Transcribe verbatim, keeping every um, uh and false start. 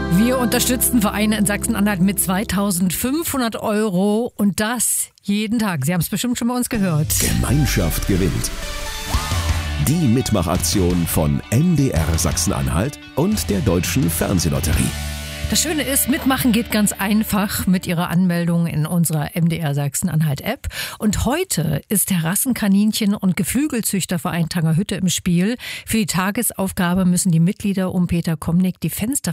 Wir unterstützen Vereine in Sachsen-Anhalt mit zweitausendfünfhundert Euro und das jeden Tag. Sie haben es bestimmt schon bei uns gehört. Gemeinschaft gewinnt. Die Mitmachaktion von M D R Sachsen-Anhalt und der Deutschen Fernsehlotterie. Das Schöne ist, mitmachen geht ganz einfach mit Ihrer Anmeldung in unserer M D R Sachsen-Anhalt-App. Und heute ist der Rassenkaninchen- und Geflügelzüchterverein Tangerhütte im Spiel. Für die Tagesaufgabe müssen die Mitglieder um Peter Komnick die Fenster